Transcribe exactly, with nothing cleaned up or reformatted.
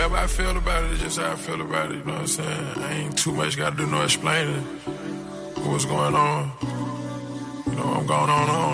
however I feel about it, it's just how I feel about it, you know what I'm saying? I ain't too much got to do no explaining what's going on. You know, I'm going on on.